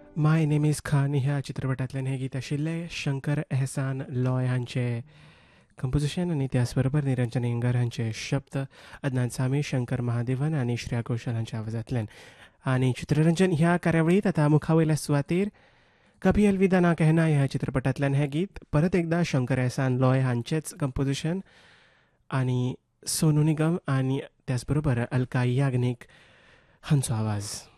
My name is Khan ह्या चित्रपटांतल्यान हें गीत आशिल्लें. शंकर एहसान लॉय हांचें कंपोजिशन आनी त्याच बरोबर निरंजन इंगर हांचे शब्द, अदनान सामी, शंकर महादेवन आनी श्रेया घोषाल हांच्या आवाजांतल्यान. आनी चित्ररंजन ह्या कार्यावळींत आतां मुखावयल्या सुवातेर कभी अलविदा ना कहना ह्या चित्रपटांतल्यान हें गीत परत एकदां शंकर एहसान लॉय हांचेंच कंपोजिशन आनी सोनू निगम आनी त्याच बरोबर अलका याग्नीक हांचो आवाज.